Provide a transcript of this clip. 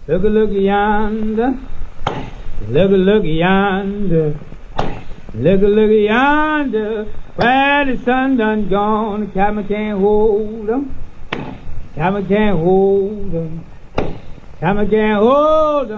Look yonder. Look yonder. Look yonder. Where the sun done gone, the cabin can't hold 'em. Cabin can't hold 'em. Cabin can't hold 'em.